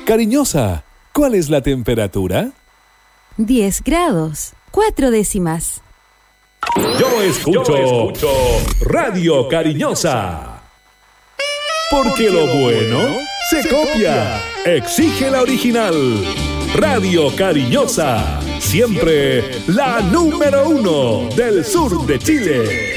Cariñosa, ¿cuál es la temperatura? 10 grados, 4 décimas. Yo escucho Radio Cariñosa. Porque lo bueno se copia. Exige la original. Radio Cariñosa, siempre la número 1 del sur de Chile.